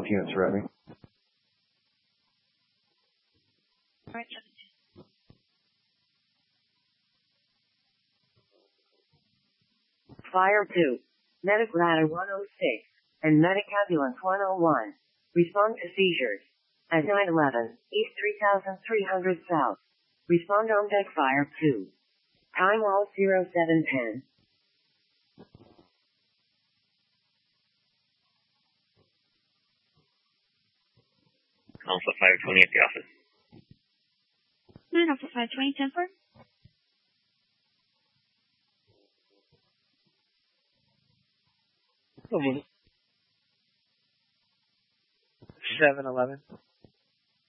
units are at me. Alright, Fire 2, Medic Ladder 106, and Medic Ambulance 101. Respond to seizures. At 911, East 3300 South. Respond on deck Fire 2. Time all 0710. Alpha 520 at the office. 9 Alpha 520, 10 for? Oh, 711.